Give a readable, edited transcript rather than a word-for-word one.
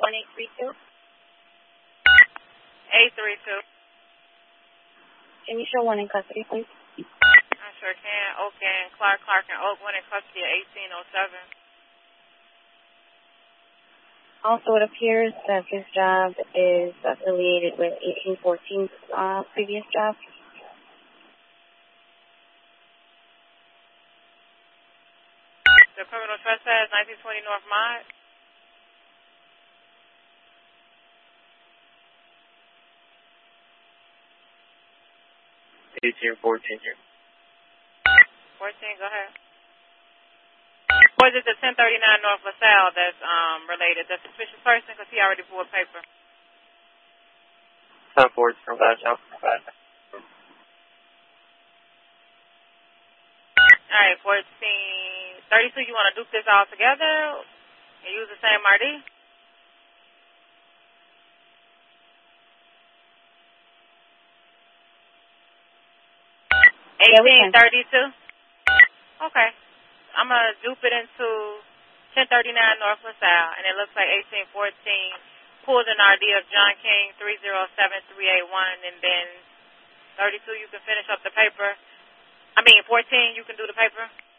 1832. 832. Can you show one in custody, please? I sure can. Oak and Clark and Oak, one in custody at 1807. Also, it appears that this job is affiliated with 1814's previous job. The criminal trespass, 1920 North Mott. $18.14 here. 14, go ahead. Or is it the 1039 North LaSalle that's related? The suspicious person, because he already pulled paper. 10-4 from that job. All right, 1432, you want to dupe this all together and use the same RD? Yeah, we can. 1832? Okay. I'm going to dupe it into 1039 North LaSalle, and it looks like 1814 pulled an RD of John King 307381, and then 32 you can finish up the paper. 14 you can do the paper.